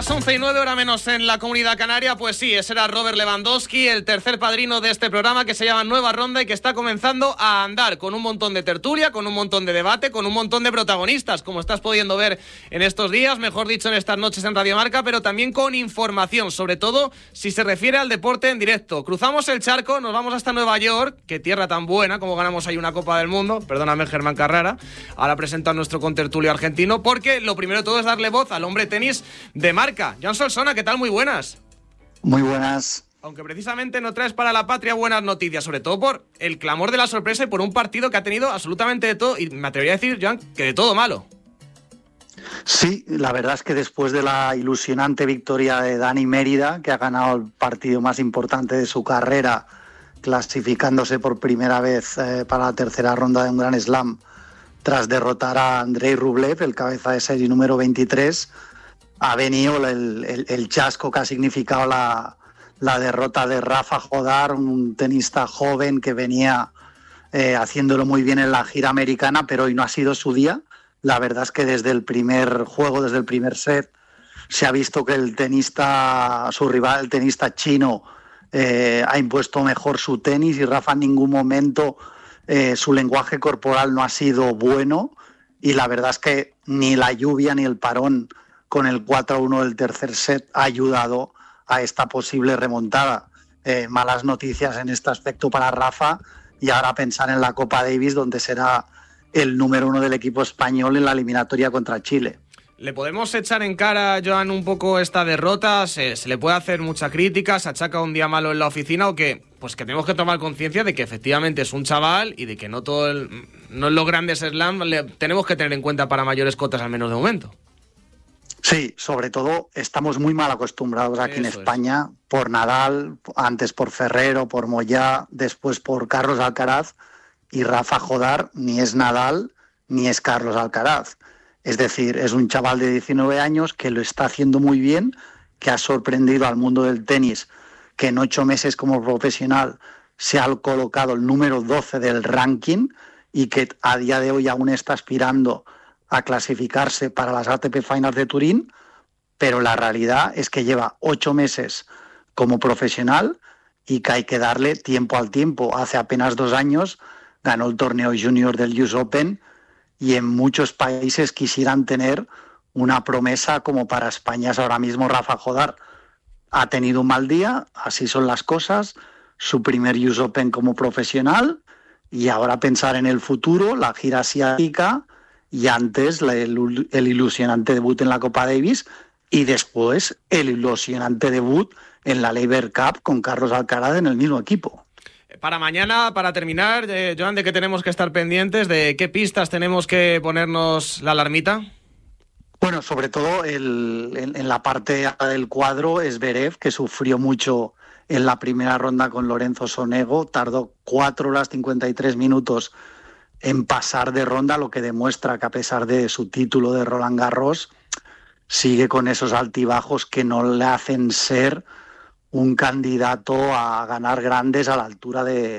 las 11:09, hora menos en la Comunidad Canaria. Pues sí, ese era Robert Lewandowski, el tercer padrino de este programa que se llama Nueva Ronda y que está comenzando a andar con un montón de tertulia, con un montón de debate, con un montón de protagonistas, como estás pudiendo ver en estos días, mejor dicho en estas noches en Radio Marca, pero también con información, sobre todo si se refiere al deporte en directo. Cruzamos el charco, nos vamos hasta Nueva York, que tierra tan buena, como ganamos ahí una Copa del Mundo, perdóname Germán Carrara, ahora presento a nuestro contertulio argentino, porque lo primero de todo es darle voz al hombre tenis de Marca. Joan Solsona, ¿qué tal? Muy buenas. Muy buenas. Aunque precisamente no traes para la patria buenas noticias, sobre todo por el clamor de la sorpresa y por un partido que ha tenido absolutamente de todo, y me atrevería a decir, Joan, que de todo malo. Sí, la verdad es que después de la ilusionante victoria de Dani Mérida, que ha ganado el partido más importante de su carrera, clasificándose por primera vez para la tercera ronda de un Grand Slam, tras derrotar a Andrei Rublev, el cabeza de serie número 23, ha venido el chasco que ha significado la derrota de Rafa Jodar, un tenista joven que venía haciéndolo muy bien en la gira americana, pero hoy no ha sido su día. La verdad es que desde el primer juego, desde el primer set, se ha visto que su rival, el tenista chino, ha impuesto mejor su tenis, y Rafa en ningún momento su lenguaje corporal no ha sido bueno, y la verdad es que ni la lluvia ni el parón con el 4-1 del tercer set ha ayudado a esta posible remontada. Malas noticias en este aspecto para Rafa, y ahora pensar en la Copa Davis, donde será el número 1 del equipo español en la eliminatoria contra Chile. ¿Le podemos echar en cara, Joan, un poco esta derrota? ¿Se le puede hacer mucha crítica? ¿Se achaca un día malo en la oficina? ¿O que tenemos que tomar conciencia de que efectivamente es un chaval y de que no en los grandes slams tenemos que tener en cuenta para mayores cotas, al menos de momento? Sí, sobre todo estamos muy mal acostumbrados aquí en España, por Nadal, antes por Ferrero, por Moyá, después por Carlos Alcaraz, y Rafa Jodar ni es Nadal ni es Carlos Alcaraz. Es decir, es un chaval de 19 años que lo está haciendo muy bien, que ha sorprendido al mundo del tenis, que en 8 meses como profesional se ha colocado el número 12 del ranking, y que a día de hoy aún está aspirando a clasificarse para las ATP Finals de Turín, pero la realidad es que lleva 8 meses como profesional y que hay que darle tiempo al tiempo. Hace apenas 2 años ganó el torneo junior del US Open, y en muchos países quisieran tener una promesa como para España es ahora mismo Rafa Jodar. Ha tenido un mal día, así son las cosas, su primer US Open como profesional, y ahora pensar en el futuro, la gira asiática, y antes el ilusionante debut en la Copa Davis, y después el ilusionante debut en la Laver Cup con Carlos Alcaraz en el mismo equipo. Para mañana, para terminar, Joan, ¿de qué tenemos que estar pendientes? ¿De qué pistas tenemos que ponernos la alarmita? Bueno, sobre todo en la parte del cuadro es Zverev, que sufrió mucho en la primera ronda con Lorenzo Sonego, tardó 4 horas 53 minutos en pasar de ronda, lo que demuestra que a pesar de su título de Roland Garros, sigue con esos altibajos que no le hacen ser un candidato a ganar grandes a la altura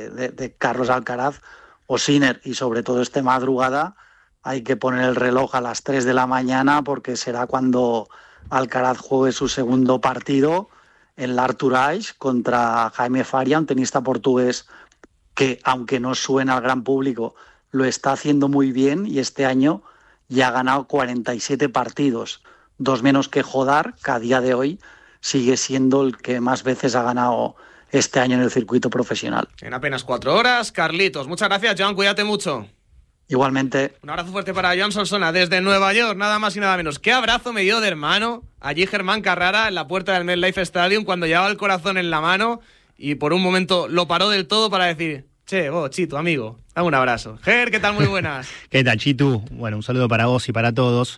de Carlos Alcaraz o Sinner. Y sobre todo esta madrugada hay que poner el reloj a las 3 de la mañana, porque será cuando Alcaraz juegue su segundo partido en la Arthur Ashe contra Jaime Faria, un tenista portugués que, aunque no suena al gran público, lo está haciendo muy bien, y este año ya ha ganado 47 partidos, 2 menos que Jodar, que a día de hoy sigue siendo el que más veces ha ganado este año en el circuito profesional. En apenas 4 horas, Carlitos. Muchas gracias, Joan, cuídate mucho. Igualmente. Un abrazo fuerte para Joan Solsona desde Nueva York, nada más y nada menos. Qué abrazo me dio de hermano allí Germán Carrara en la puerta del MetLife Stadium cuando llevaba el corazón en la mano y por un momento lo paró del todo para decir: che, vos, Chitu, amigo, dame un abrazo. Ger, ¿qué tal? Muy buenas. ¿Qué tal, Chitu? Bueno, un saludo para vos y para todos.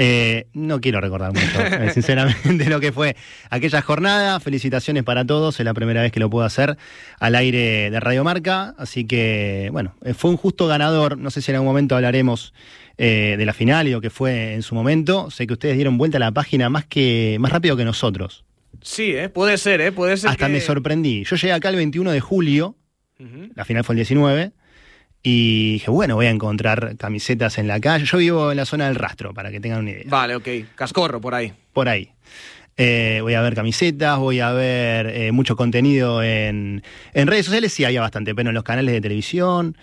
No quiero recordar mucho, sinceramente, lo que fue aquella jornada. Felicitaciones para todos, es la primera vez que lo puedo hacer al aire de Radio Marca, así que, bueno, fue un justo ganador. No sé si en algún momento hablaremos de la final y lo que fue en su momento. Sé que ustedes dieron vuelta a la página más rápido que nosotros. Sí, puede ser, puede ser. Hasta me sorprendí. Yo llegué acá el 21 de julio, la final fue el 19, y dije, bueno, voy a encontrar camisetas en la calle. Yo vivo en la zona del Rastro, para que tengan una idea. Vale, ok. Cascorro, por ahí. Por ahí. voy a ver camisetas, voy a ver mucho contenido en redes sociales. Sí, había bastante, pero en los canales de televisión.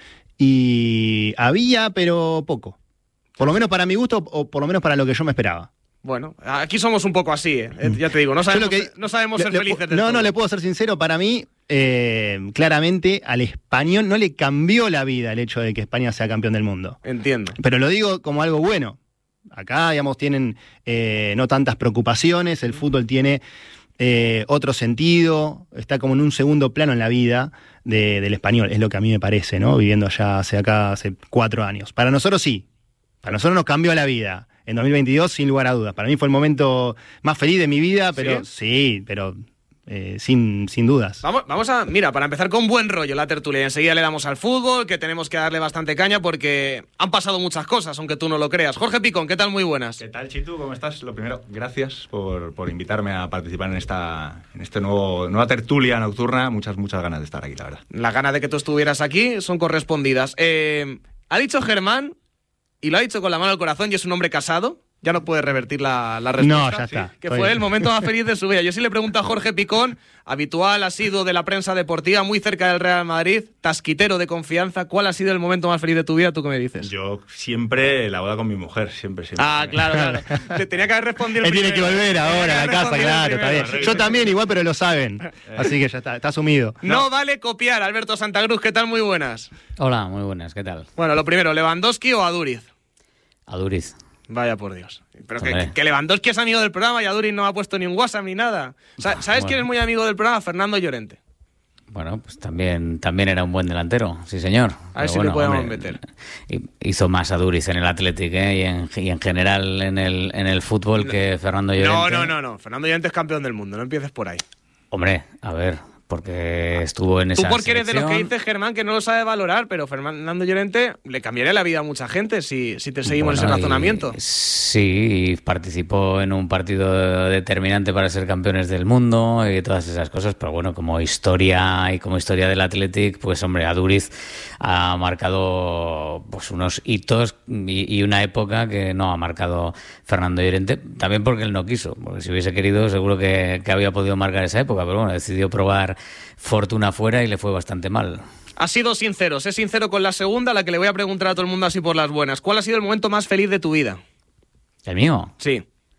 Y había, pero poco. Por lo menos para mi gusto, o por lo menos para lo que yo me esperaba. Bueno, aquí somos un poco así, ya te digo, no sabemos ser felices del todo. No, le puedo ser sincero, para mí, claramente al español no le cambió la vida el hecho de que España sea campeón del mundo. Entiendo. Pero lo digo como algo bueno. Acá, digamos, tienen no tantas preocupaciones, el fútbol tiene otro sentido, está como en un segundo plano en la vida del español, es lo que a mí me parece, ¿no? Viviendo allá hace 4 años. Para nosotros sí, para nosotros nos cambió la vida. En 2022, sin lugar a dudas. Para mí fue el momento más feliz de mi vida, pero sí, pero sin dudas. Vamos a, mira, para empezar con buen rollo la tertulia, y enseguida le damos al fútbol, que tenemos que darle bastante caña porque han pasado muchas cosas, aunque tú no lo creas. Jorge Picón, ¿qué tal? Muy buenas. ¿Qué tal, Chitu? ¿Cómo estás? Lo primero, gracias por invitarme a participar en esta nueva tertulia nocturna. Muchas ganas de estar aquí, la verdad. Las ganas de que tú estuvieras aquí son correspondidas. Ha dicho Germán, y lo ha dicho con la mano al corazón, y es un hombre casado. Ya no puede revertir la respuesta. No, ya está. Que fue el momento más feliz de su vida. Yo sí le pregunto a Jorge Picón, habitual, asiduo de la prensa deportiva, muy cerca del Real Madrid, tasquitero de confianza. ¿Cuál ha sido el momento más feliz de tu vida? ¿Tú qué me dices? Yo siempre la boda con mi mujer, siempre. Ah, claro. Te tenía que haber respondido. Él tiene que volver ahora a la casa, claro, está bien. Yo también igual, pero lo saben. Así que ya está asumido. No vale copiar. Alberto Santacruz, ¿qué tal? Muy buenas. Hola, muy buenas, ¿qué tal? Bueno, lo primero, ¿Lewandowski o Aduriz? Aduriz. Vaya por Dios. Pero que Lewandowski es amigo del programa y Aduriz no ha puesto ni un WhatsApp ni nada. ¿Sabes quién es muy amigo del programa? Fernando Llorente. Bueno, pues también era un buen delantero, sí señor. A ver si le podemos meter. Hizo más Aduriz en el Athletic y en general en el fútbol que Fernando Llorente. No. Fernando Llorente es campeón del mundo, no empieces por ahí. Hombre, a ver, porque estuvo en esa Tú porque eres de selección. los que dices, Germán, que no lo sabe valorar, pero Fernando Llorente le cambiaría la vida a mucha gente si te seguimos ese razonamiento. Sí, participó en un partido determinante para ser campeones del mundo y todas esas cosas, pero bueno, como historia del Athletic, pues hombre, Aduriz ha marcado pues unos hitos y una época que no ha marcado Fernando Llorente, también porque él no quiso, porque si hubiese querido seguro que había podido marcar esa época, pero bueno, decidió probar fortuna fuera y le fue bastante mal. Ha sido sincero, sé sincero con la segunda, la que le voy a preguntar a todo el mundo así por las buenas. ¿Cuál ha sido el momento más feliz de tu vida? ¿El mío? Sí.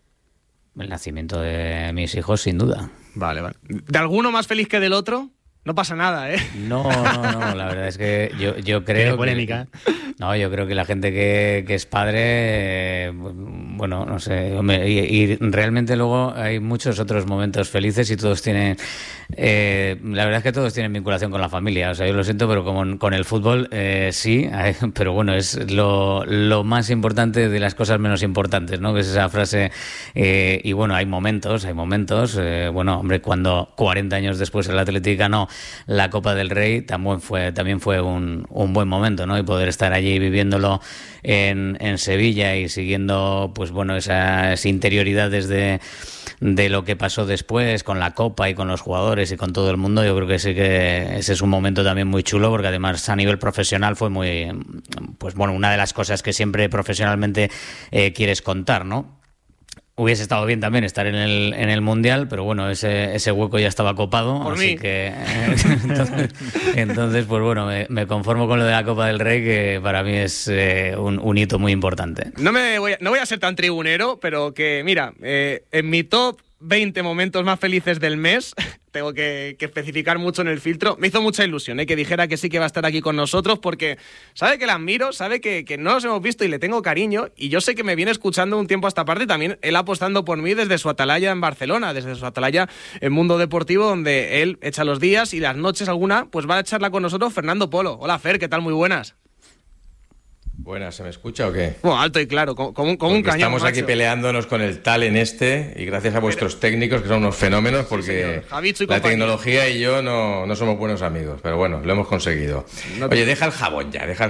El nacimiento de mis hijos, sin duda. Vale. ¿De alguno más feliz que del otro? No pasa nada, ¿eh? No, la verdad es que yo creo polémica. Yo creo que la gente que es padre, bueno, no sé, y realmente luego hay muchos otros momentos felices y todos tienen, la verdad es que todos tienen vinculación con la familia, o sea, yo lo siento, pero como con el fútbol sí, pero bueno, es lo más importante de las cosas menos importantes, ¿no? Que es esa frase, y bueno, hay momentos, bueno, hombre, cuando 40 años después el Athletic ganó la Copa del Rey, también fue un buen momento, ¿no? Y poder estar allí viviéndolo en Sevilla y siguiendo, pues bueno, esas interioridades de lo que pasó después con la Copa y con los jugadores y con todo el mundo, yo creo que sí que ese es un momento también muy chulo, porque además a nivel profesional fue muy, pues bueno, una de las cosas que siempre profesionalmente quieres contar, ¿no? Hubiese estado bien también estar en el Mundial, pero bueno, ese hueco ya estaba copado, por así mí. Que entonces pues bueno, me conformo con lo de la Copa del Rey, que para mí es un hito muy importante. No voy a ser tan tribunero, pero que mira, en mi top 20 momentos más felices del mes, tengo que especificar mucho en el filtro. Me hizo mucha ilusión que dijera que sí que va a estar aquí con nosotros, porque sabe que la admiro, sabe que no nos hemos visto y le tengo cariño, y yo sé que me viene escuchando un tiempo a esta parte, también él apostando por mí desde su atalaya en Barcelona, desde su atalaya en Mundo Deportivo, donde él echa los días y las noches alguna, pues va a echarla con nosotros Fernando Polo. Hola Fer, ¿qué tal? Muy buenas. Buenas, ¿se me escucha o qué? Bueno, alto y claro, como un cañón. Estamos aquí macho. peleándonos con el tal en y gracias a vuestros técnicos, que son unos fenómenos, porque la tecnología y yo no somos buenos amigos, pero bueno, lo hemos conseguido. Oye, deja el jabón,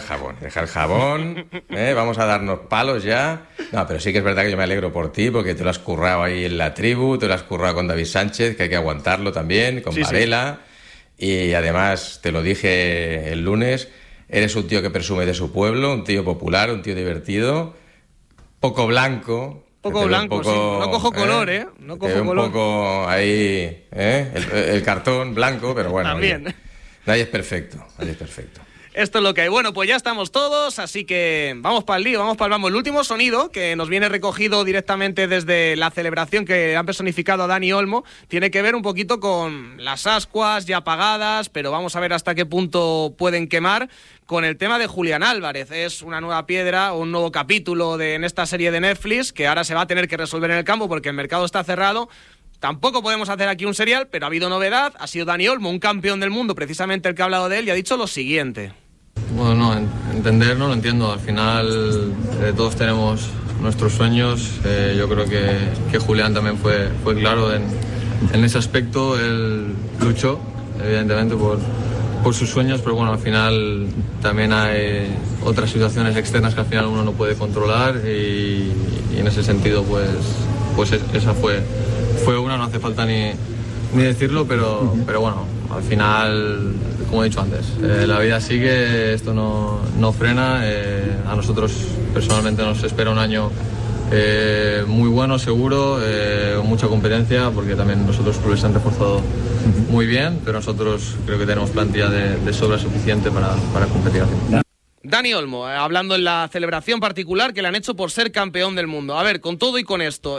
vamos a darnos palos ya. No, pero sí que es verdad que yo me alegro por ti, porque te lo has currado ahí en la tribu, te lo has currado con David Sánchez, que hay que aguantarlo también, con Varela, y además te lo dije el lunes. Eres un tío que presume de su pueblo, un tío popular, un tío divertido, poco blanco, poco blanco, sí. No cojo color, ¿eh? No cojo color. Un poco ahí, el cartón blanco, pero bueno. También. Oye, nadie es perfecto. Esto es lo que hay. Bueno, pues ya estamos todos, así que vamos para el lío, vamos. El último sonido, que nos viene recogido directamente desde la celebración que han personificado a Dani Olmo, tiene que ver un poquito con las ascuas ya apagadas, pero vamos a ver hasta qué punto pueden quemar, con el tema de Julián Álvarez. Es una nueva piedra, un nuevo capítulo en esta serie de Netflix, que ahora se va a tener que resolver en el campo porque el mercado está cerrado. Tampoco podemos hacer aquí un serial, pero ha habido novedad. Ha sido Dani Olmo, un campeón del mundo, precisamente el que ha hablado de él, y ha dicho lo siguiente. Bueno, no, entender no lo entiendo. Al final todos tenemos nuestros sueños. Yo creo que Julián también fue claro en ese aspecto. Él luchó, evidentemente, por sus sueños, pero bueno, al final también hay otras situaciones externas que al final uno no puede controlar y en ese sentido pues esa fue una, no hace falta ni decirlo, pero bueno, al final, como he dicho antes, la vida sigue, esto no frena. A nosotros personalmente nos espera un año muy bueno, seguro, mucha competencia, porque también nosotros clubes se han reforzado muy bien, pero nosotros creo que tenemos plantilla de sobra suficiente para competir. Dani Olmo, hablando en la celebración particular que le han hecho por ser campeón del mundo. A ver, con todo y con esto,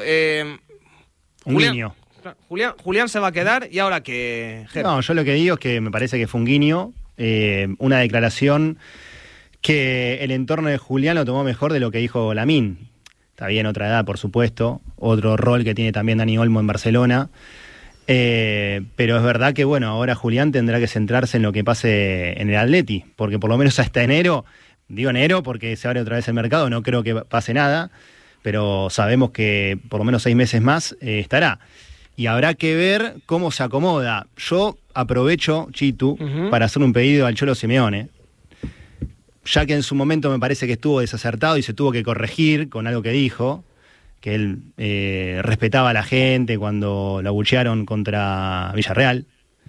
Julián se va a quedar, ¿y ahora qué? No, yo lo que digo es que me parece que fue un guiño, una declaración que el entorno de Julián lo tomó mejor de lo que dijo Lamine. Está bien, otra edad, por supuesto, otro rol que tiene también Dani Olmo en Barcelona, pero es verdad que bueno, ahora Julián tendrá que centrarse en lo que pase en el Atleti, porque por lo menos hasta enero, digo enero porque se abre otra vez el mercado, no creo que pase nada, pero sabemos que por lo menos 6 meses más estará. Y habrá que ver cómo se acomoda. Yo aprovecho, Chitu, para hacer un pedido al Cholo Simeone, ya que en su momento me parece que estuvo desacertado y se tuvo que corregir con algo que dijo, que él respetaba a la gente cuando lo abuchearon contra Villarreal.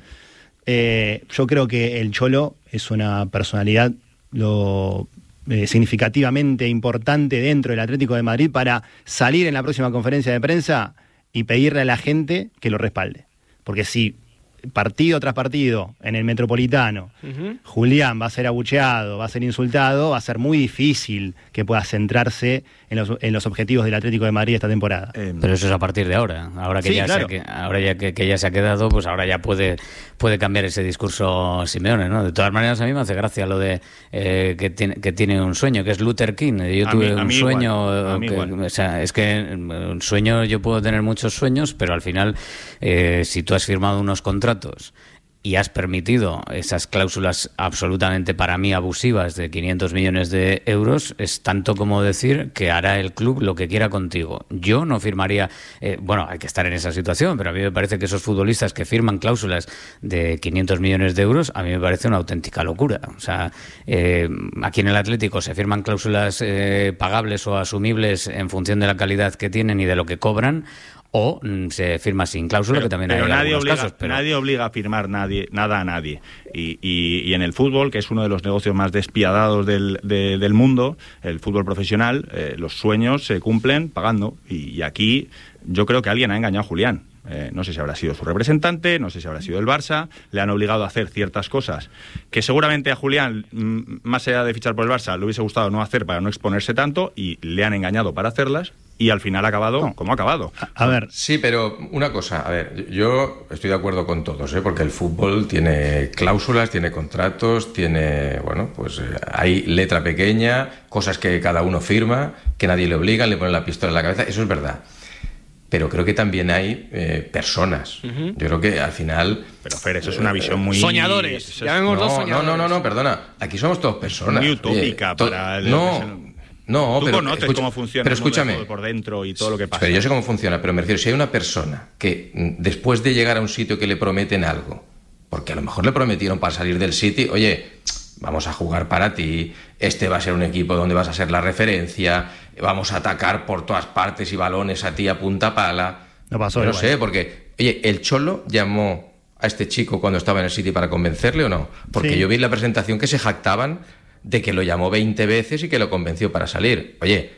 Yo creo que el Cholo es una personalidad significativamente importante dentro del Atlético de Madrid para salir en la próxima conferencia de prensa y pedirle a la gente que lo respalde. Porque si partido tras partido en el Metropolitano Julián va a ser abucheado, va a ser insultado, va a ser muy difícil que pueda centrarse en los objetivos del Atlético de Madrid esta temporada. Pero eso es a partir de ahora. Ahora que, sí, ya, claro. Ahora ya que ya se ha quedado, pues ahora ya puede cambiar ese discurso Simeone, ¿no? De todas maneras, a mí me hace gracia lo de que tiene un sueño, que es Luther King. Yo tuve un sueño, o sea, es que un sueño, yo puedo tener muchos sueños, pero al final, si tú has firmado unos contratos y has permitido esas cláusulas absolutamente para mí abusivas de 500 millones de euros, es tanto como decir que hará el club lo que quiera contigo. Yo no firmaría, bueno, hay que estar en esa situación, pero a mí me parece que esos futbolistas que firman cláusulas de 500 millones de euros, a mí me parece una auténtica locura. O sea, aquí en el Atlético se firman cláusulas pagables o asumibles en función de la calidad que tienen y de lo que cobran, o se firma sin cláusula, que también hay algunos casos. Pero nadie obliga a firmar nada a nadie. Y en el fútbol, que es uno de los negocios más despiadados del mundo, el fútbol profesional, los sueños se cumplen pagando. Y aquí yo creo que alguien ha engañado a Julián. No sé si habrá sido su representante, no sé si habrá sido el Barça, le han obligado a hacer ciertas cosas que seguramente a Julián, más allá de fichar por el Barça, le hubiese gustado no hacer para no exponerse tanto, y le han engañado para hacerlas, y al final ha acabado como ha acabado. A ver. Sí, pero una cosa, a ver, yo estoy de acuerdo con todos, porque el fútbol tiene cláusulas, tiene contratos, tiene, bueno, pues hay letra pequeña, cosas que cada uno firma, que nadie le obliga, le pone la pistola en la cabeza, eso es verdad. Pero creo que también hay personas. Yo creo que al final... Pero Fer, eso es una visión muy... Soñadores. Ya vemos dos soñadores. No, perdona. Aquí somos todos personas. Muy utópica para el... No, tú pero conoces cómo funciona pero escúchame, el mundo por dentro y todo lo que pasa. Pero yo sé cómo funciona, pero me refiero, si hay una persona que después de llegar a un sitio que le prometen algo, porque a lo mejor le prometieron para salir del City, oye, vamos a jugar para ti, este va a ser un equipo donde vas a ser la referencia, vamos a atacar por todas partes y balones a ti a punta pala. No pasó no igual. sé, porque, oye, ¿el Cholo llamó a este chico cuando estaba en el City para convencerle o no? Porque sí. Yo vi en la presentación que se jactaban de que lo llamó 20 veces y que lo convenció para salir. Oye,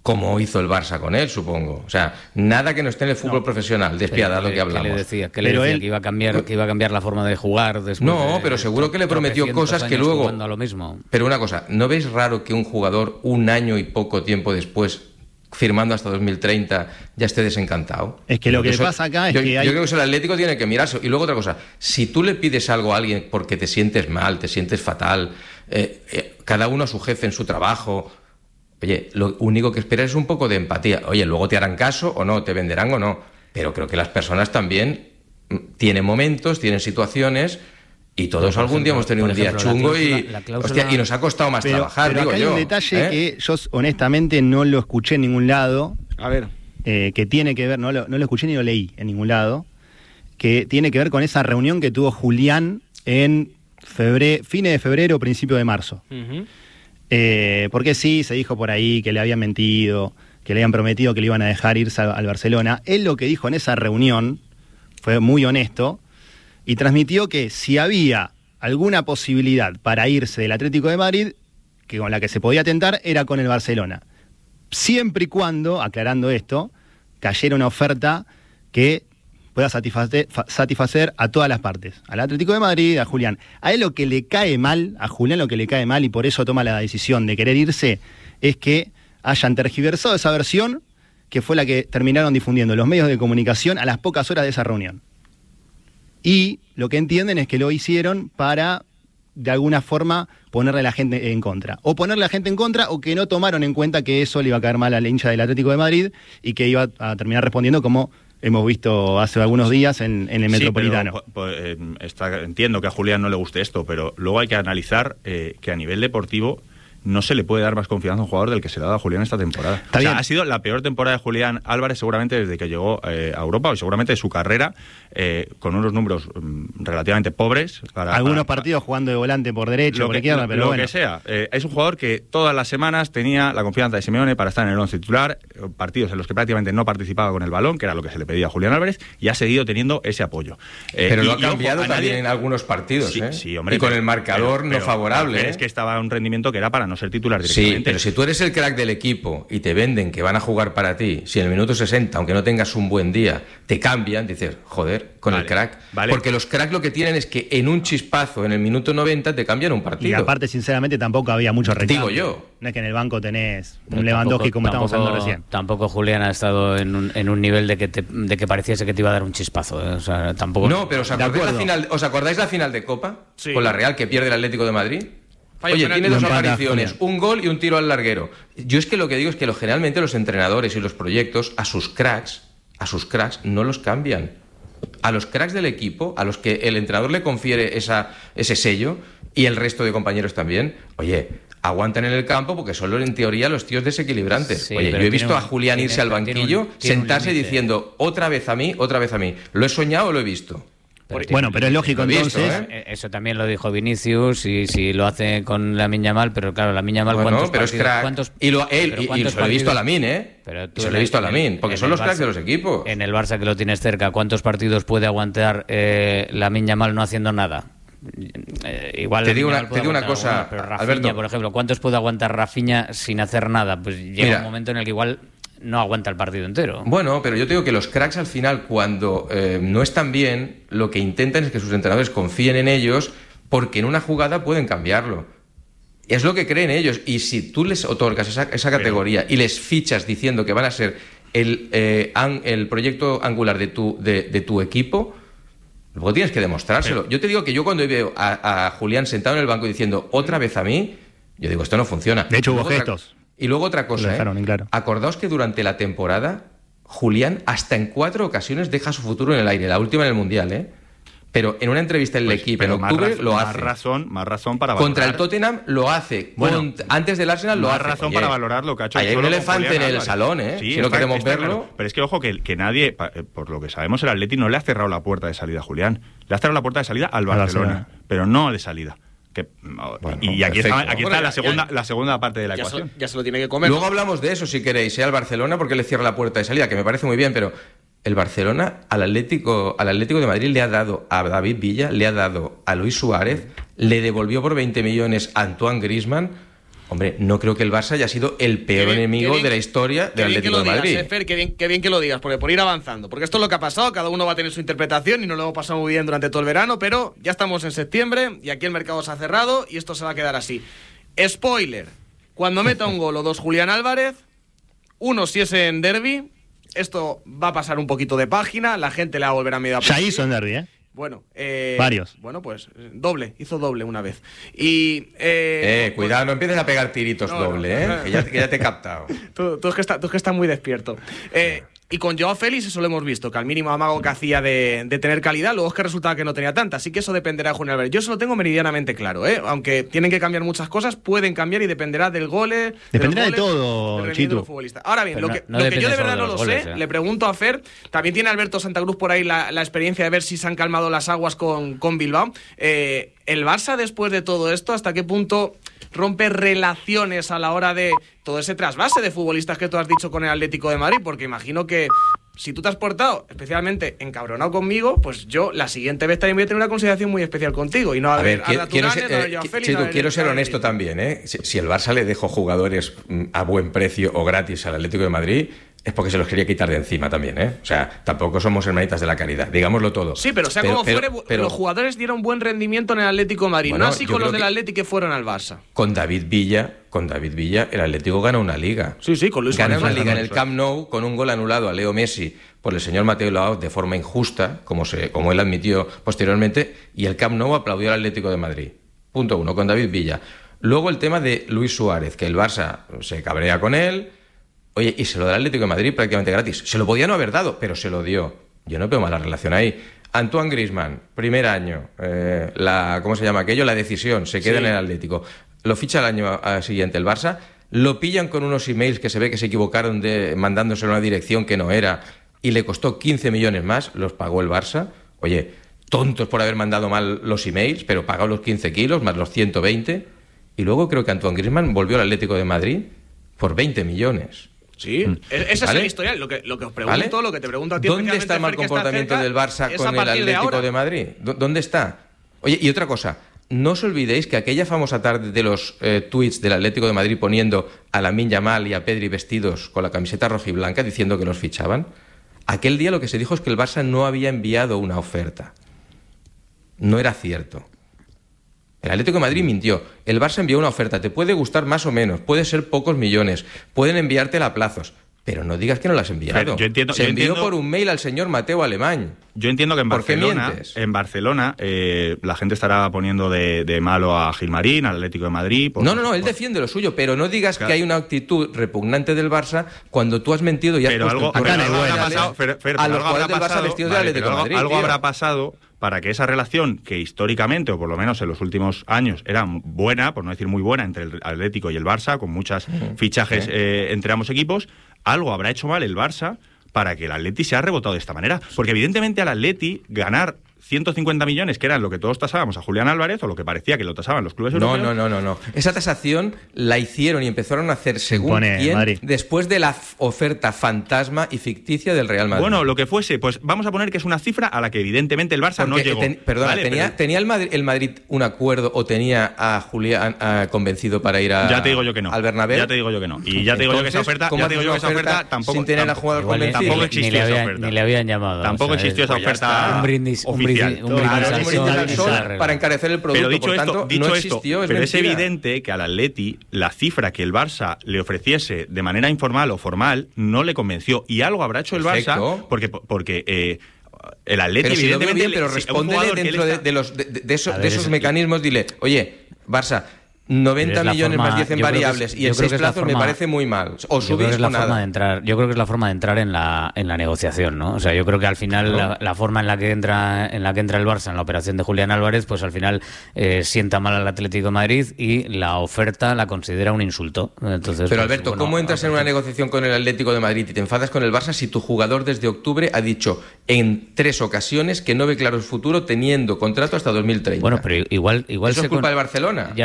como hizo el Barça con él, supongo. O sea, nada que no esté en el fútbol profesional, despiadado que hablamos. ¿Qué le decía? ¿Qué le decía? ¿Que iba a cambiar la forma de jugar después? No, pero seguro que le prometió cosas que luego... A lo mismo. Pero una cosa, ¿no ves raro que un jugador un año y poco tiempo después, firmando hasta 2030, ya esté desencantado? Es que lo que pasa acá es que yo creo que el Atlético tiene que mirarse. Y luego otra cosa, si tú le pides algo a alguien porque te sientes mal, te sientes fatal, cada uno a su jefe en su trabajo... Oye, lo único que esperas es un poco de empatía. Oye, luego te harán caso o no, te venderán o no. Pero creo que las personas también tienen momentos, tienen situaciones, y todos algún día hemos tenido un día chungo y nos ha costado más trabajar, pero digo acá yo. Hay un detalle que yo honestamente no lo escuché en ningún lado. A ver. Que tiene que ver, no lo escuché ni lo leí en ningún lado, que tiene que ver con esa reunión que tuvo Julián en fines de febrero, principio de marzo. Porque sí, se dijo por ahí que le habían mentido, que le habían prometido que le iban a dejar irse al Barcelona. Él lo que dijo en esa reunión fue muy honesto y transmitió que si había alguna posibilidad para irse del Atlético de Madrid, que con la que se podía tentar era con el Barcelona. Siempre y cuando, aclarando esto, cayera una oferta que pueda satisfacer a todas las partes, al Atlético de Madrid, a Julián. A él lo que le cae mal, a Julián lo que le cae mal, y por eso toma la decisión de querer irse, es que hayan tergiversado esa versión que fue la que terminaron difundiendo los medios de comunicación a las pocas horas de esa reunión. Y lo que entienden es que lo hicieron para, de alguna forma, ponerle a la gente en contra. O ponerle a la gente en contra, o que no tomaron en cuenta que eso le iba a caer mal al hincha del Atlético de Madrid y que iba a terminar respondiendo como hemos visto hace algunos días en el Metropolitano. Pero, entiendo que a Julián no le guste esto, pero luego hay que analizar que a nivel deportivo no se le puede dar más confianza a un jugador del que se le ha dado a Julián esta temporada. Ha sido la peor temporada de Julián Álvarez seguramente desde que llegó a Europa, y seguramente de su carrera, con unos números relativamente pobres. Algunos partidos jugando de volante por derecha, por izquierda, pero bueno. Lo que sea. Es un jugador que todas las semanas tenía la confianza de Simeone para estar en el once titular, partidos en los que prácticamente no participaba con el balón, que era lo que se le pedía a Julián Álvarez, y ha seguido teniendo ese apoyo. Pero lo ha cambiado también en algunos partidos, sí, hombre, y con el marcador no favorable. Es que estaba a un rendimiento que era para no ser titular directamente. Sí, pero si tú eres el crack del equipo y te venden que van a jugar para ti, si en el minuto 60, aunque no tengas un buen día, te cambian, dices, joder, con el crack. Porque los cracks lo que tienen es que en un chispazo, en el minuto 90, te cambian un partido. Y aparte, sinceramente, tampoco había mucho recambio. Digo yo. No es que en el banco tenés un Lewandowski como estamos hablando recién. Tampoco Julián ha estado en un nivel de que pareciese que te iba a dar un chispazo. O sea, tampoco. No, pero ¿os acordáis la final de Copa? Sí. Con la Real, que pierde el Atlético de Madrid. Oye, tiene dos apariciones, un gol y un tiro al larguero. Yo es que lo que digo es que generalmente los entrenadores y los proyectos a sus cracks no los cambian. A los cracks del equipo, a los que el entrenador le confiere ese sello, y el resto de compañeros también, oye, aguantan en el campo porque son en teoría los tíos desequilibrantes. Sí, oye, yo he visto a Julián irse al banquillo, sentarse diciendo otra vez a mí. ¿Lo he soñado o lo he visto? Pero es lógico entonces. Eso también lo dijo Vinicius, y si lo hace con Lamine Yamal, pero claro, Lamine Yamal, ¿cuántos pero partidos? Es crack. Y se lo he visto a Lamine, se lo he visto a Lamine, porque son los cracks de los equipos. En el Barça, que lo tienes cerca, ¿cuántos partidos puede aguantar Lamine Yamal no haciendo nada? Igual te digo una cosa, pero Rafinha, Alberto, por ejemplo, ¿cuántos puede aguantar Rafinha sin hacer nada? Pues llega un momento en el que igual no aguanta el partido entero. Bueno, pero yo te digo que los cracks al final, cuando no están bien, lo que intentan es que sus entrenadores confíen en ellos, porque en una jugada pueden cambiarlo. Es lo que creen ellos. Y si tú les otorgas esa categoría y les fichas diciendo que van a ser el proyecto angular de tu equipo, luego tienes que demostrárselo. Yo te digo que yo cuando veo a Julián sentado en el banco diciendo otra vez a mí, yo digo, esto no funciona. De hecho, hubo gestos. Y luego otra cosa, claro. Acordaos que durante la temporada Julián hasta en 4 ocasiones deja su futuro en el aire, la última en el Mundial, Pero en una entrevista en el equipo en octubre lo hace. Más razón para valorar. Contra el Tottenham lo hace. Antes del Arsenal lo hace. Más razón para valorar lo que ha hecho. Hay un elefante en el salón, Sí, si no queremos verlo. Claro. Pero es que, ojo, que nadie, por lo que sabemos, el Atleti no le ha cerrado la puerta de salida a Julián. Le ha cerrado la puerta de salida al Barcelona, pero no de salida. Y aquí está la segunda parte de la ecuación. Ya se lo tiene que comer. Luego hablamos de eso, si queréis, al Barcelona, porque le cierra la puerta de salida, que me parece muy bien, pero el Barcelona al Atlético de Madrid le ha dado a David Villa, le ha dado a Luis Suárez, le devolvió por 20 millones a Antoine Griezmann. Hombre, no creo que el Barça haya sido el peor enemigo de la historia del Atlético de Madrid. Fer, qué bien que lo digas, porque por ir avanzando. Porque esto es lo que ha pasado, cada uno va a tener su interpretación y nos lo hemos pasado muy bien durante todo el verano, pero ya estamos en septiembre y aquí el mercado se ha cerrado y esto se va a quedar así. Spoiler, cuando meta un gol o dos Julián Álvarez, uno si es en derbi, esto va a pasar un poquito de página, la gente le va a volver a medio a ya hizo en derbi, ¿eh? Bueno, varios. Bueno, pues hizo doble una vez. Y cuidado, no empieces a pegar tiritos doble, que ya te he captado. Tú es que estás muy despierto. Y con Joao Félix eso lo hemos visto, que al mínimo amago que hacía de tener calidad, luego es que resultaba que no tenía tanta, así que eso dependerá de Julián Álvarez. Yo eso lo tengo meridianamente claro, aunque tienen que cambiar muchas cosas, pueden cambiar y dependerá del gole. Dependerá de todo, Chitu. Ahora bien, lo que yo de verdad no lo sé, le pregunto a Fer, también tiene Alberto Santa Cruz por ahí la experiencia de ver si se han calmado las aguas con Bilbao. El Barça, después de todo esto, ¿hasta qué punto rompe relaciones a la hora de todo ese trasvase de futbolistas que tú has dicho con el Atlético de Madrid? Porque imagino que si tú te has portado especialmente encabronado conmigo, pues yo la siguiente vez también voy a tener una consideración muy especial contigo. Y no a ver, quiero ser honesto también, Si el Barça le dejó jugadores a buen precio o gratis al Atlético de Madrid, es porque se los quería quitar de encima también, O sea, tampoco somos hermanitas de la caridad, digámoslo todo. Sí, pero como fuere, los jugadores dieron buen rendimiento en el Atlético de Madrid, no así con los del Atlético que fueron al Barça. Con David Villa, el Atlético gana una liga. Sí, con Luis Suárez. Gana una liga en el Camp Nou con un gol anulado a Leo Messi por el señor Mateo Laoz de forma injusta, como él admitió posteriormente, y el Camp Nou aplaudió al Atlético de Madrid. Punto 1, con David Villa. Luego el tema de Luis Suárez, que el Barça se cabrea con él. Oye, y se lo da al Atlético de Madrid prácticamente gratis. Se lo podía no haber dado, pero se lo dio. Yo no veo mala relación ahí. Antoine Griezmann, primer año, ¿cómo se llama aquello? La decisión, se queda en el Atlético. Lo ficha el año siguiente el Barça, lo pillan con unos emails que se ve que se equivocaron mandándoselo a una dirección que no era, y le costó 15 millones más, los pagó el Barça. Oye, tontos por haber mandado mal los emails, pero pagado los 15 kilos más los 120. Y luego creo que Antoine Griezmann volvió al Atlético de Madrid por 20 millones. Sí, esa es la historia. Lo que os pregunto, lo que te pregunto a ti. ¿Dónde está el mal comportamiento del Barça con el Atlético de Madrid? ¿Dónde está? Oye, y otra cosa, no os olvidéis que aquella famosa tarde de los tuits del Atlético de Madrid poniendo a Lamine Yamal y a Pedri vestidos con la camiseta rojiblanca diciendo que los fichaban, aquel día lo que se dijo es que el Barça no había enviado una oferta. No era cierto. El Atlético de Madrid mintió. El Barça envió una oferta. Te puede gustar más o menos, puede ser pocos millones, pueden enviártela a plazos, pero no digas que no la has enviado. Se envió por un mail al señor Mateo Alemany. Yo entiendo que en Barcelona la gente estará poniendo de malo a Gilmarín, al Atlético de Madrid. No, él defiende lo suyo, pero no digas que hay una actitud repugnante del Barça cuando tú has mentido y has puesto a los jugadores del Barça vestidos del Atlético de Madrid. Algo habrá pasado para que esa relación, que históricamente, o por lo menos en los últimos años, era buena, por no decir muy buena, entre el Atlético y el Barça, con muchos fichajes entre ambos equipos, algo habrá hecho mal el Barça para que el Atleti se ha rebotado de esta manera. Porque evidentemente al Atleti ganar 150 millones, que eran lo que todos tasábamos a Julián Álvarez, o lo que parecía que lo tasaban los clubes europeos... No. Esa tasación la hicieron y empezaron a hacer según quién después de la oferta fantasma y ficticia del Real Madrid. Bueno, lo que fuese, pues vamos a poner que es una cifra a la que evidentemente el Barça no llegó. ¿Tenía el Madrid un acuerdo o tenía a Julián convencido para ir ya te digo yo que no. al Bernabéu? Ya te digo yo que no. Y ya te digo yo que esa oferta tampoco... Sin tener a jugador convencido. Tampoco existió esa oferta. Ni le habían llamado. Tampoco existió esa oferta oficial. Un brindis al sol para encarecer el producto. Pero dicho esto, pero es evidente que al Atleti la cifra que el Barça le ofreciese de manera informal o formal no le convenció, y algo habrá hecho el Barça porque el Atleti evidentemente pero respóndele dentro de esos mecanismos, dile, oye, Barça, 90 millones más 10 en variables y en 6 plazos me parece muy mal. O subís o nada. Yo creo que es la forma de entrar en la negociación, ¿no? O sea, yo creo que al final la forma en la que entra el Barça en la operación de Julián Álvarez, pues al final sienta mal al Atlético de Madrid y la oferta la considera un insulto. Entonces, pero Alberto, ¿cómo entras en una negociación con el Atlético de Madrid y te enfadas con el Barça si tu jugador desde octubre ha dicho en 3 ocasiones que no ve claro el futuro teniendo contrato hasta 2030? Bueno, pero igual ¿Eso es culpa del Barcelona? Ya, pero igual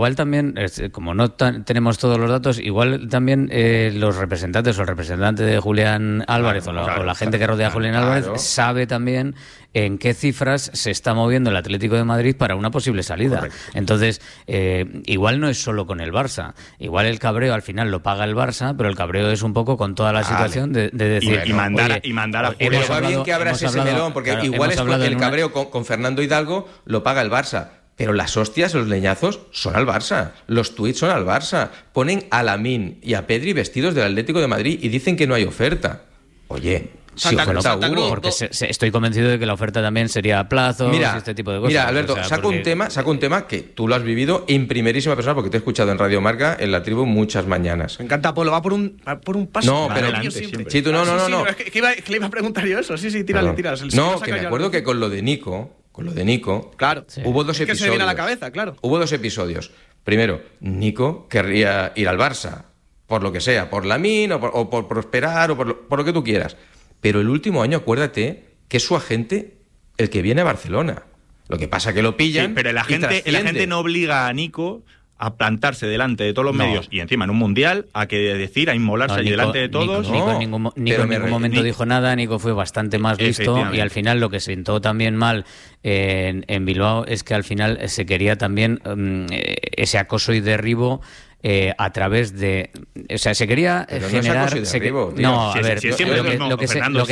igual también, como no tenemos todos los datos, igual también los representantes o el representante de Julián Álvarez o la gente que rodea a Julián Álvarez sabe también en qué cifras se está moviendo el Atlético de Madrid para una posible salida. Correcto. Entonces, igual no es solo con el Barça. Igual el cabreo al final lo paga el Barça, pero el cabreo es un poco con toda la situación de decir... Y mandar a Julián. Pero va bien que abras ese melón, porque igual es el cabreo con Fernando Hidalgo lo paga el Barça. Pero las hostias, los leñazos, son al Barça. Los tuits son al Barça. Ponen a Lamine y a Pedri vestidos del Atlético de Madrid y dicen que no hay oferta. Oye, Santa Cruz, porque estoy convencido de que la oferta también sería a plazos y este tipo de cosas. Mira, Alberto, saco un tema que tú lo has vivido en primerísima persona, porque te he escuchado en Radio Marca, en La Tribu, muchas mañanas. Me encanta, Polo, va por un paso. No, pero Sí, tú no. Es que le iba a preguntar yo eso. Sí, tírale. No, que me acuerdo que con lo de Nico, claro, hubo dos episodios. Que se viene a la cabeza, claro. Hubo dos episodios. Primero, Nico querría ir al Barça, por lo que sea, por Lamine o por prosperar o por lo que tú quieras. Pero el último año, acuérdate, que es su agente el que viene a Barcelona. Lo que pasa que lo pillan. Sí, pero el agente no obliga a Nico a plantarse delante de todos los medios y encima en un mundial a inmolarse allí delante de todos. Nico en ningún momento dijo nada. Nico fue bastante más listo y al final lo que sentó también mal en Bilbao es que al final se quería también ese acoso y derribo a través de... O sea, se quería generar... Lo que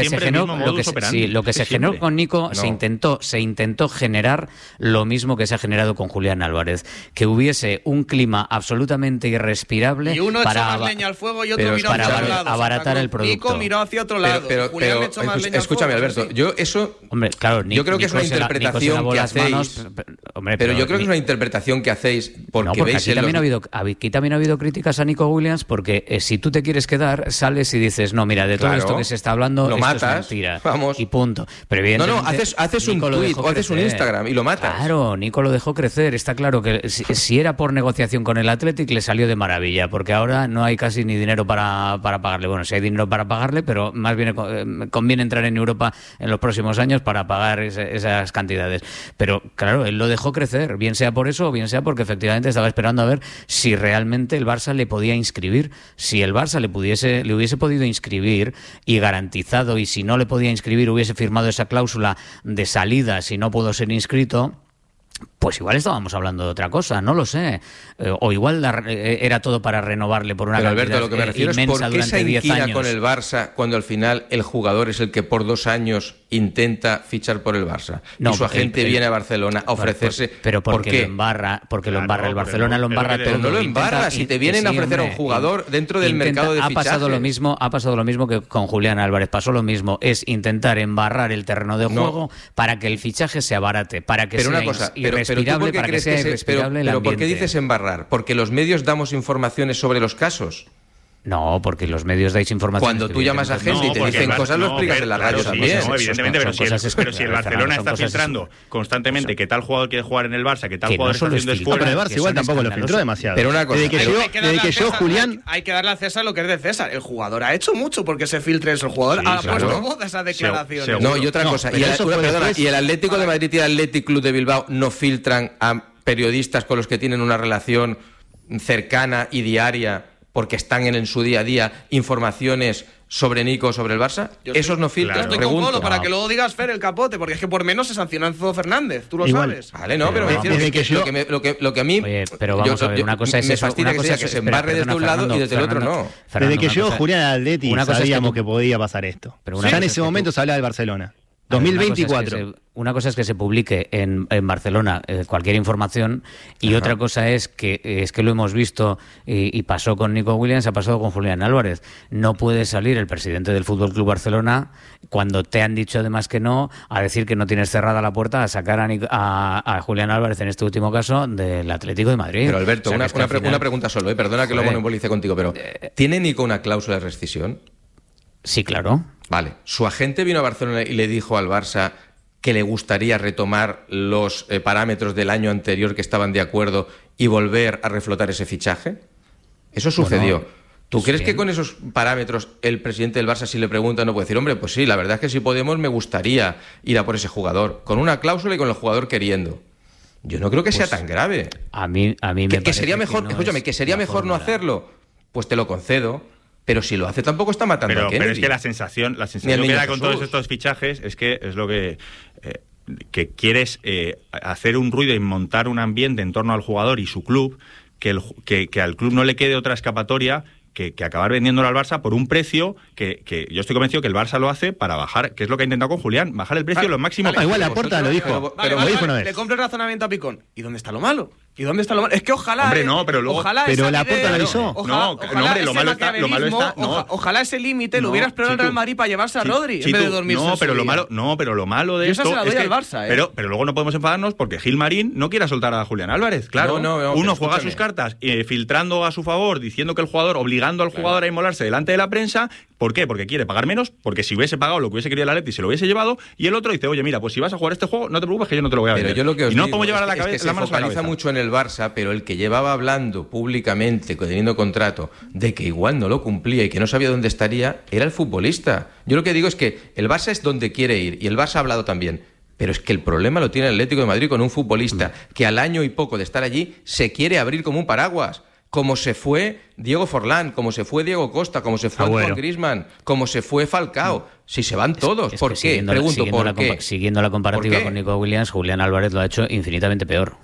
se generó con Nico se intentó generar lo mismo que se ha generado con Julián Álvarez, que hubiese un clima absolutamente irrespirable y uno echó más leña al fuego y otro miró hacia otro lado. Abaratar el producto. Nico miró hacia otro lado. Pero escúchame, Alberto, yo eso... Hombre, claro, yo creo que es una interpretación que hacéis... Pero yo creo que es una interpretación que hacéis porque veis... Aquí también ha habido críticas a Nico Williams porque si tú te quieres quedar, sales y dices, no, mira, de todo esto que se está hablando, lo esto matas, es mentira. Vamos. Y punto. Pero evidentemente, haces un tweet o haces un Instagram y lo matas. Claro, Nico lo dejó crecer. Está claro que si era por negociación con el Athletic, le salió de maravilla, porque ahora no hay casi ni dinero para pagarle. Bueno, sí hay dinero para pagarle, pero más bien conviene entrar en Europa en los próximos años para pagar esas cantidades. Pero claro, él lo dejó crecer, bien sea por eso o bien sea porque efectivamente estaba esperando a ver si realmente el Barça le podía inscribir. Si el Barça le hubiese podido inscribir y garantizado, y si no le podía inscribir hubiese firmado esa cláusula de salida si no pudo ser inscrito, pues igual estábamos hablando de otra cosa, no lo sé. O igual era todo para renovarle por una cantidad Alberto, lo que me refiero es por qué se inquina con el Barça cuando al final el jugador es el que por 2 años intenta fichar por el Barça y su agente viene a Barcelona a ofrecerse. Pero porque lo embarra el Barcelona lo embarra todo. Pero no lo embarra, si te vienen a ofrecer a un jugador dentro del mercado de fichajes. Ha pasado lo mismo que con Julián Álvarez, pasó lo mismo, es intentar embarrar el terreno de juego para que el fichaje se abarate, para que sea irrespirable, para que sea irrespirable el ambiente. ¿Pero por qué dices embarrar? ¿Porque los medios damos informaciones sobre los casos? No, porque los medios dais información. Cuando tú llamas a gente y te dicen cosas, lo explicas en la radio también. No, evidentemente, pero si el Barcelona está filtrando constantemente que tal jugador quiere jugar en el Barça, que tal jugador está haciendo esfuerzo... Pero el Barça igual tampoco lo filtró demasiado. Pero una cosa... Desde que llegó Julián... Hay que darle a César lo que es de César. El jugador ha hecho mucho porque se filtre eso. El jugador ha puesto voz a esas declaraciones. No, y otra cosa. Y el Atlético de Madrid y el Athletic Club de Bilbao no filtran a periodistas con los que tienen una relación cercana y diaria porque están en su día a día informaciones sobre Nico, sobre el Barça. ¿Esos no filtran? Yo estoy con Polo para que luego digas, Fer, el capote, porque es que por menos se sancionó Enzo Fernández, tú lo sabes. Vale, no, pero lo que a mí... Oye, pero vamos a ver, una cosa es me eso, fastidia que se embarre desde un lado y desde el otro no. Desde que llegó Julián al Atleti sabíamos que podía pasar esto. Ya en ese momento se hablaba del Barcelona. 2024. Una cosa es que se publique en Barcelona cualquier información y otra cosa es que lo hemos visto y pasó con Nico Williams, ha pasado con Julián Álvarez. No puede salir el presidente del Fútbol Club Barcelona cuando te han dicho además que no, a decir que no tienes cerrada la puerta a sacar a Julián Álvarez en este último caso del Atlético de Madrid. Pero Alberto, o sea, una pregunta solo, perdona que lo monopolice contigo, pero ¿tiene Nico una cláusula de rescisión? Sí, claro. Vale, su agente vino a Barcelona y le dijo al Barça que le gustaría retomar los parámetros del año anterior que estaban de acuerdo y volver a reflotar ese fichaje. Eso sucedió. Bueno, ¿tú crees que con esos parámetros el presidente del Barça, si le pregunta, no puede decir, hombre, pues sí, la verdad es que si podemos me gustaría ir a por ese jugador, con una cláusula y con el jugador queriendo? Yo no creo que sea tan grave. A mí me que parece sería mejor, escúchame, que sería mejor no hacerlo, pues te lo concedo. Pero si lo hace tampoco está matando a Kennedy. Pero es que la sensación que da con todos estos fichajes es que es lo que quieres hacer un ruido y montar un ambiente en torno al jugador y su club, que al club no le quede otra escapatoria que acabar vendiéndolo al Barça por un precio que yo estoy convencido que el Barça lo hace para bajar, que es lo que ha intentado con Julián, bajar el precio lo máximo. Igual Laporta lo dijo. Pero lo dijo una vez. Le compro el razonamiento a Picón. ¿Y dónde está lo malo? Es que ojalá. Hombre, no, pero luego. Ojalá pero esa Laporta lo hizo. Hombre, lo malo está. Ojalá ese límite lo hubiera explorado el Real Madrid para llevarse a Rodri en vez de dormirse. Pero lo malo de esto. Yo esa se la doy al Barça, Pero luego no podemos enfadarnos porque Gilmarín no quiera soltar a Julián Álvarez. Claro, uno juega sus cartas filtrando a su favor, diciendo que el jugador, obligando al jugador a inmolarse delante de la prensa. ¿Por qué? Porque quiere pagar menos, porque si hubiese pagado lo que hubiese querido el Atleti se lo hubiese llevado, y el otro dice, oye, mira, pues si vas a jugar este juego, no te preocupes que yo no te lo voy a vender. Pero yo lo que os y no digo podemos llevar a la es cabeza que se focaliza mucho en el Barça, pero el que llevaba hablando públicamente, teniendo contrato, de que igual no lo cumplía y que no sabía dónde estaría, era el futbolista. Yo lo que digo es que el Barça es donde quiere ir, y el Barça ha hablado también. Pero es que el problema lo tiene el Atlético de Madrid con un futbolista que al año y poco de estar allí se quiere abrir como un paraguas. Como se fue Diego Forlán, como se fue Diego Costa, como se fue Antoine Griezmann, como se fue Falcao. Si se van todos, ¿por qué? Pregunto, ¿por qué? Siguiendo la comparativa con Nico Williams, Julián Álvarez lo ha hecho infinitamente peor.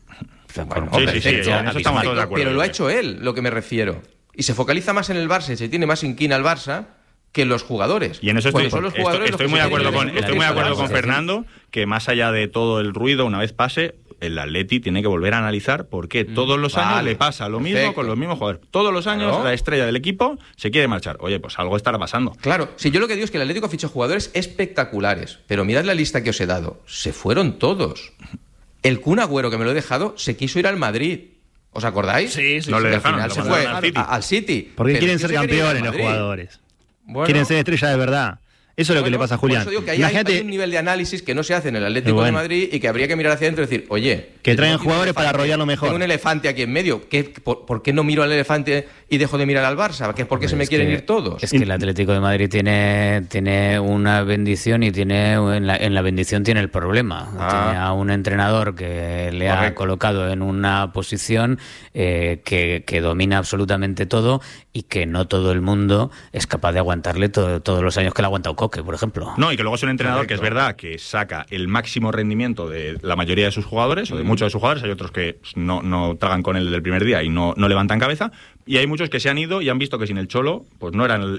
Pero lo ha hecho él, lo que me refiero. Y se focaliza más en el Barça y se tiene más inquina al Barça que en los jugadores. Y en eso estoy muy de acuerdo con Fernando, que más allá de todo el ruido, una vez pase, el Atleti tiene que volver a analizar por qué todos los años le pasa lo mismo con los mismos jugadores. Todos los años la estrella del equipo se quiere marchar. Oye, pues algo estará pasando. Claro, si yo lo que digo es que el Atlético ha fichado jugadores espectaculares, pero mirad la lista que os he dado. Se fueron todos. El Kun Agüero, que me lo he dejado, se quiso ir al Madrid. ¿Os acordáis? Sí. No le dejaron, al final se fue al City. Porque quieren ser campeones los jugadores. Quieren ser estrellas de verdad. Eso es lo que le pasa a Julián. Por eso digo que hay un nivel de análisis que no se hace en el Atlético de Madrid y que habría que mirar hacia adentro y decir, oye... Que traigan jugadores para arrollarlo mejor. Tengo un elefante aquí en medio. ¿Por qué no miro al elefante y dejo de mirar al Barça? ¿Por qué se me quieren ir todos? Es que el Atlético de Madrid tiene una bendición y en la bendición tiene el problema. Tiene a un entrenador que le ha colocado en una posición que domina absolutamente todo y que no todo el mundo es capaz de aguantarle todos los años que le ha aguantado Coque, por ejemplo. No, y que luego es un entrenador que es verdad que saca el máximo rendimiento de la mayoría de sus jugadores, o de muchos de sus jugadores. Hay otros que no tragan con él desde el primer día y no levantan cabeza. Y hay muchos que se han ido y han visto que sin el Cholo pues no eran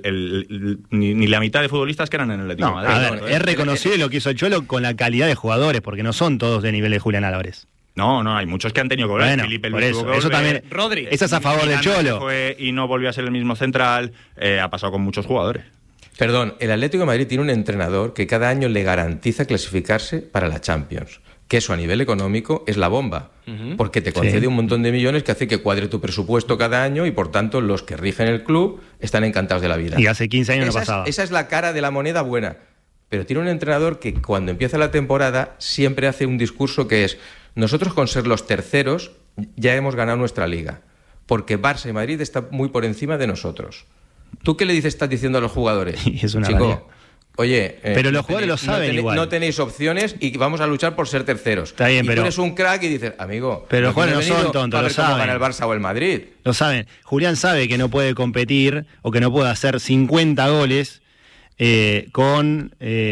ni la mitad de futbolistas que eran en el Atlético de Madrid. A ver, es reconocible lo que hizo el Cholo con la calidad de jugadores, porque no son todos de nivel de Julián Álvarez. No, hay muchos que han tenido que volver. Bueno, Felipe por Luis eso, tuvo que eso volver. también. Rodri. Eso es a favor del Cholo. Y no volvió a ser el mismo central. Ha pasado con muchos jugadores. Perdón, el Atlético de Madrid tiene un entrenador que cada año le garantiza clasificarse para la Champions. Que eso a nivel económico es la bomba. Porque te concede un montón de millones que hace que cuadre tu presupuesto cada año y por tanto los que rigen el club están encantados de la vida. Y hace 15 años no pasaba. Esa es la cara de la moneda buena. Pero tiene un entrenador que cuando empieza la temporada siempre hace un discurso que es: nosotros con ser los terceros ya hemos ganado nuestra liga, porque Barça y Madrid están muy por encima de nosotros. ¿Tú qué le estás diciendo a los jugadores? Y es una Chico, realidad. Oye, pero los jugadores lo saben igual. No tenéis opciones y vamos a luchar por ser terceros. Está bien, pero tú eres un crack y dices, amigo, pero los jugadores no son tontos, lo saben. Cómo gana el Barça o el Madrid. Lo saben. Julián sabe que no puede competir o que no puede hacer 50 goles con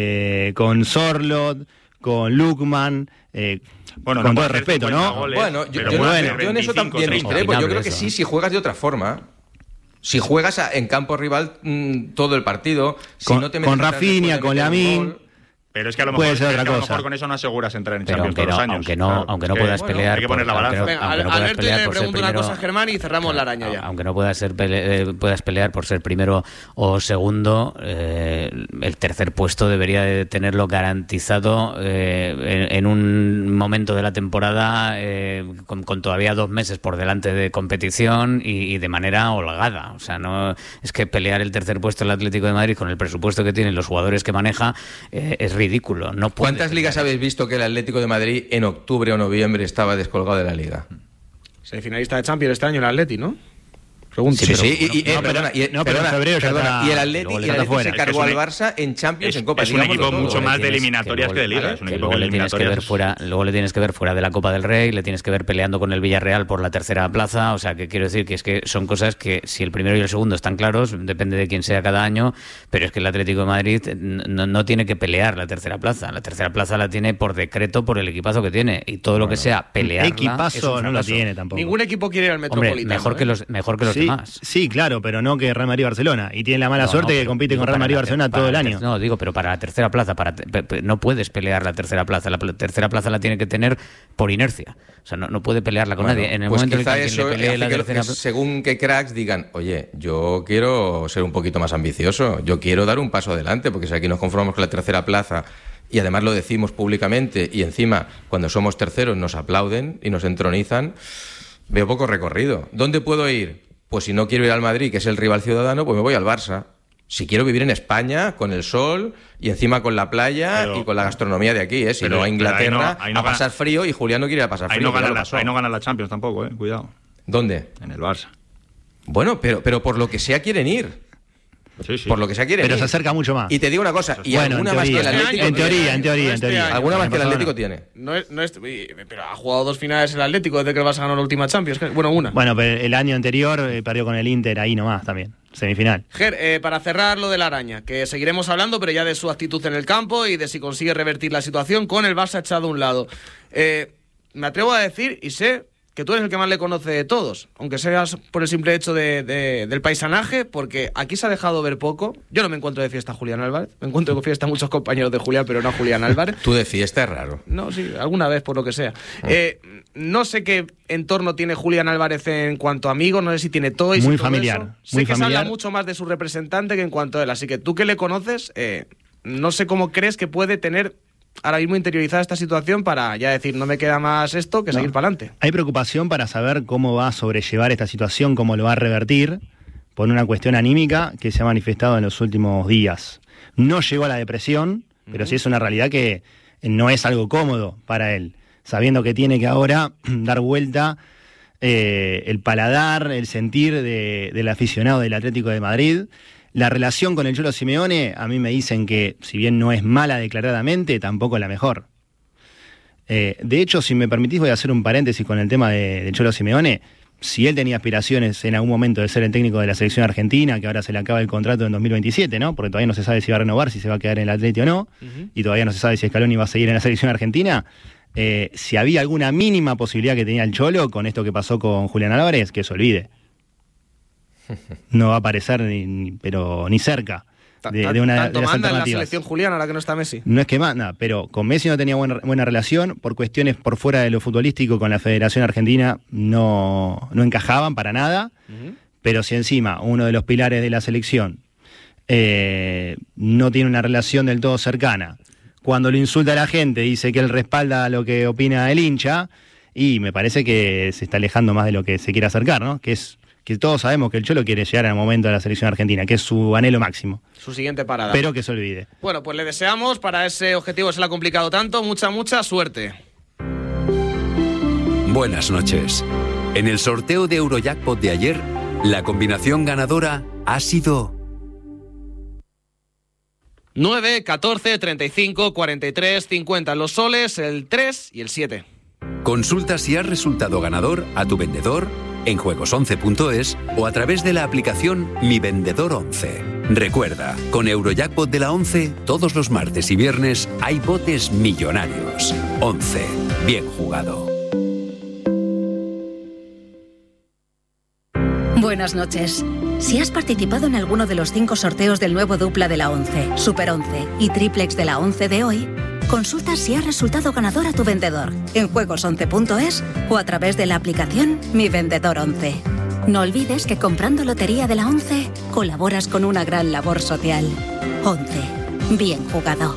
Sorloth, con Lukman, con todo el respeto, ¿no? Goles, bueno, yo en eso también discrepo. Yo creo que sí, si juegas de otra forma. Si juegas en campo rival todo el partido, si no te metes con Rafinha, con Lamine. Pero es que a lo mejor con eso no aseguras entrar en Champions todos los años. Aunque no puedas pelear. Hay que poner la balanza. Alberto, le pregunto una cosa a Germán y cerramos la araña ya. Aunque no puedas pelear por ser primero o segundo, el tercer puesto debería de tenerlo garantizado en un momento de la temporada con todavía 2 meses por delante de competición y de manera holgada. O sea, no es que pelear el tercer puesto el Atlético de Madrid con el presupuesto que tienen los jugadores que maneja es ridículo. No ¿Cuántas ligas habéis visto que el Atlético de Madrid en octubre o noviembre estaba descolgado de la liga? Semifinalista de Champions este año el Atleti, ¿no? Pregunto. Y el Atleti se cargó al Barça en Champions, en Copa. Es un equipo mucho más de eliminatorias que de Liga. Luego le tienes que ver fuera de la Copa del Rey, le tienes que ver peleando con el Villarreal por la tercera plaza. O sea, que quiero decir que es que son cosas que si el primero y el segundo están claros, depende de quién sea cada año, pero es que el Atlético de Madrid no tiene que pelear la tercera plaza. La tercera plaza la tiene por decreto por el equipazo que tiene, y todo lo que sea pelearla. Equipazo no lo tiene tampoco. Ningún equipo quiere ir al Metropolitano. Hombre, mejor que los demás. Sí, claro, pero no que Real Madrid y Barcelona. Y tiene la mala suerte que compite con Real Madrid y Barcelona todo el año. No, digo, pero para la tercera plaza, no puedes pelear la tercera plaza. La tercera plaza la tiene que tener por inercia. O sea, no puede pelearla con nadie. En el momento en que le pelee la tercera plaza, según que cracks digan, oye, yo quiero ser un poquito más ambicioso, yo quiero dar un paso adelante, porque si aquí nos conformamos con la tercera plaza y además lo decimos públicamente y encima cuando somos terceros nos aplauden y nos entronizan, veo poco recorrido. ¿Dónde puedo ir? Pues si no quiero ir al Madrid, que es el rival ciudadano, pues me voy al Barça. Si quiero vivir en España, con el sol y encima con la playa y con la gastronomía de aquí, Si no, a Inglaterra ahí no a pasar frío, y Julián no quiere ir a pasar frío. Ahí no gana la Champions tampoco, cuidado. ¿Dónde? En el Barça. Bueno, pero por lo que sea quieren ir. Sí. Por lo que sea quieren ir. Pero se acerca mucho más. Y te digo una cosa, y bueno, alguna más que el Atlético. En teoría. Alguna más que el Atlético tiene. Pero ha jugado 2 finales el Atlético desde que el Barça ganó la última Champions. Bueno, una. Bueno, pero el año anterior perdió con el Inter ahí nomás también. Semifinal. Ger, para cerrar lo de la Araña, que seguiremos hablando, pero ya de su actitud en el campo y de si consigue revertir la situación con el Barça echado a un lado. Me atrevo a decir, y sé que tú eres el que más le conoce de todos, aunque seas por el simple hecho del paisanaje, porque aquí se ha dejado ver poco. Yo no me encuentro de fiesta a Julián Álvarez, me encuentro de fiesta a muchos compañeros de Julián, pero no a Julián Álvarez. Tú de fiesta es raro. No, sí, alguna vez por lo que sea. No sé qué entorno tiene Julián Álvarez en cuanto a amigos, no sé si tiene todo y muy todo familiar. Eso. Muy sé que familiar. se habla mucho más de su representante que en cuanto a él, así que tú que le conoces, no sé cómo crees que puede tener ahora mismo interiorizada esta situación para ya decir, no me queda más esto que seguir para adelante. Hay preocupación para saber cómo va a sobrellevar esta situación, cómo lo va a revertir, por una cuestión anímica que se ha manifestado en los últimos días. No llegó a la depresión, pero sí es una realidad que no es algo cómodo para él, sabiendo que tiene que ahora dar vuelta el paladar, el sentir del aficionado del Atlético de Madrid. La relación con el Cholo Simeone, a mí me dicen que, si bien no es mala declaradamente, tampoco es la mejor. De hecho, si me permitís, voy a hacer un paréntesis con el tema de Cholo Simeone. Si él tenía aspiraciones en algún momento de ser el técnico de la selección argentina, que ahora se le acaba el contrato en 2027, ¿no? Porque todavía no se sabe si va a renovar, si se va a quedar en el Atleti o no, y todavía no se sabe si Scaloni va a seguir en la selección argentina. Si había alguna mínima posibilidad que tenía el Cholo con esto que pasó con Julián Álvarez, que se olvide. No va a aparecer ni cerca de una tanto de las manda alternativas. En la selección Julián ahora que no está Messi. No es que manda, pero con Messi no tenía buena relación, por cuestiones por fuera de lo futbolístico con la Federación Argentina no encajaban para nada, pero si encima uno de los pilares de la selección no tiene una relación del todo cercana, cuando lo insulta a la gente dice que él respalda lo que opina el hincha, y me parece que se está alejando más de lo que se quiere acercar, ¿no? Que todos sabemos que el Cholo quiere llegar al momento de la selección argentina, que es su anhelo máximo. Su siguiente parada. Pero que se olvide. Bueno, pues le deseamos para ese objetivo que se le ha complicado tanto, mucha suerte. Buenas noches. En el sorteo de Eurojackpot de ayer, la combinación ganadora ha sido 9, 14, 35, 43, 50 los soles, el 3 y el 7. Consulta si has resultado ganador a tu vendedor en juegos11.es o a través de la aplicación Mi Vendedor 11. Recuerda, con Eurojackpot de la 11, todos los martes y viernes hay botes millonarios. 11. Bien jugado. Buenas noches. Si has participado en alguno de los 5 sorteos del nuevo dupla de la 11, Super 11 y Triplex de la 11 de hoy, consulta si has resultado ganador a tu vendedor en juegos11.es o a través de la aplicación Mi Vendedor 11. No olvides que comprando Lotería de la 11 colaboras con una gran labor social. 11. Bien jugado.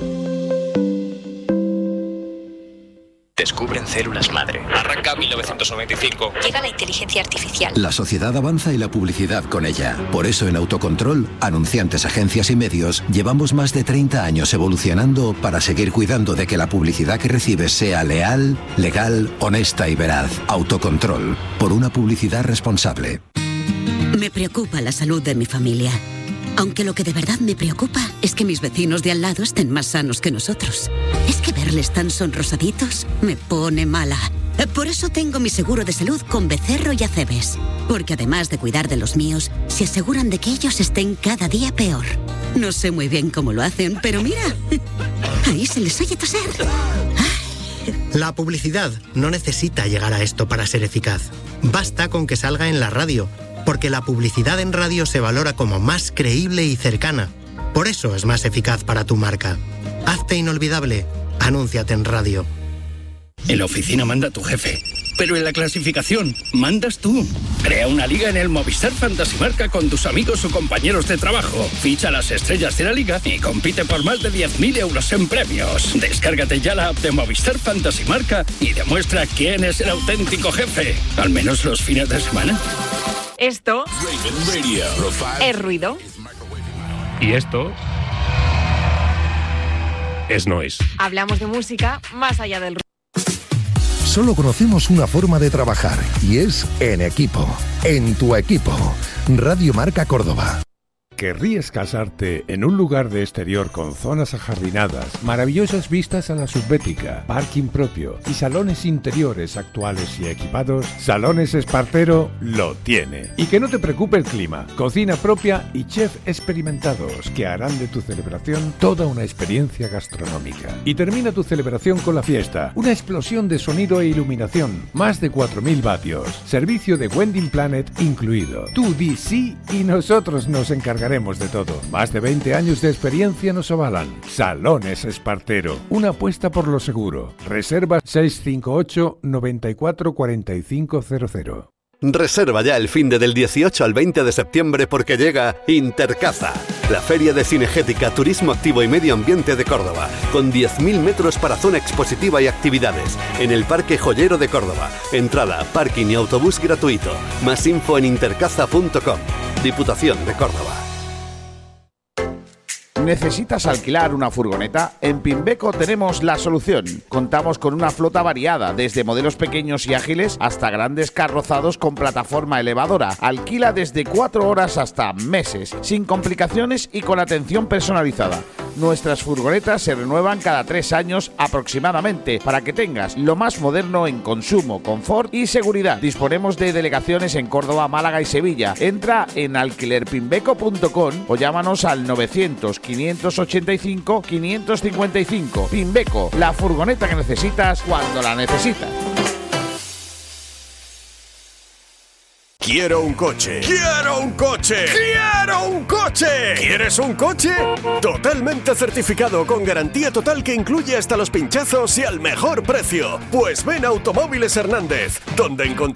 Descubren células madre. Arranca 1995. Llega la inteligencia artificial. La sociedad avanza y la publicidad con ella. Por eso en Autocontrol, anunciantes, agencias y medios, llevamos más de 30 años evolucionando para seguir cuidando de que la publicidad que recibes sea leal, legal, honesta y veraz. Autocontrol. Por una publicidad responsable. Me preocupa la salud de mi familia. Aunque lo que de verdad me preocupa es que mis vecinos de al lado estén más sanos que nosotros. Es que verles tan sonrosaditos me pone mala. Por eso tengo mi seguro de salud con Becerro y Acebes. Porque además de cuidar de los míos, se aseguran de que ellos estén cada día peor. No sé muy bien cómo lo hacen, pero mira, ahí se les oye toser. La publicidad no necesita llegar a esto para ser eficaz. Basta con que salga en la radio, porque la publicidad en radio se valora como más creíble y cercana. Por eso es más eficaz para tu marca. Hazte inolvidable. Anúnciate en radio. En la oficina manda tu jefe, pero en la clasificación mandas tú. Crea una liga en el Movistar Fantasy Marca con tus amigos o compañeros de trabajo. Ficha las estrellas de la liga y compite por más de 10.000 euros en premios. Descárgate ya la app de Movistar Fantasy Marca y demuestra quién es el auténtico jefe, al menos los fines de semana. Esto es ruido. Y esto es noise. Hablamos de música más allá del ruido. Solo conocemos una forma de trabajar y es en equipo. En tu equipo. Radio Marca Córdoba. ¿Querrías casarte en un lugar de exterior con zonas ajardinadas, maravillosas vistas a la subbética, parking propio y salones interiores actuales y equipados? Salones Espartero lo tiene. Y que no te preocupe el clima, cocina propia y chef experimentados que harán de tu celebración toda una experiencia gastronómica. Y termina tu celebración con la fiesta, una explosión de sonido e iluminación, más de 4.000 vatios, servicio de Wedding Planet incluido. Tú di sí y nosotros nos encargaremos de todo. Más de 20 años de experiencia nos avalan. Salones Espartero, una apuesta por lo seguro. Reserva 658 94 4500. Reserva ya el finde del 18 al 20 de septiembre porque llega Intercaza, la feria de cinegética, turismo activo y medio ambiente de Córdoba, con 10.000 metros para zona expositiva y actividades, en el Parque Joyero de Córdoba. Entrada, parking y autobús gratuito. Más info en intercaza.com. Diputación de Córdoba. ¿Necesitas alquilar una furgoneta? En Pimbeco tenemos la solución. Contamos con una flota variada, desde modelos pequeños y ágiles hasta grandes carrozados con plataforma elevadora. Alquila desde 4 horas hasta meses, sin complicaciones y con atención personalizada. Nuestras furgonetas se renuevan cada 3 años aproximadamente, para que tengas lo más moderno en consumo, confort y seguridad. Disponemos de delegaciones en Córdoba, Málaga y Sevilla. Entra en alquilerpimbeco.com o llámanos al 900-585-555. Pimbeco, la furgoneta que necesitas cuando la necesitas. Quiero un coche. ¡Quiero un coche! ¡Quiero un coche! ¿Quieres un coche? Totalmente certificado, con garantía total que incluye hasta los pinchazos y al mejor precio. Pues ven a Automóviles Hernández, donde encontrarás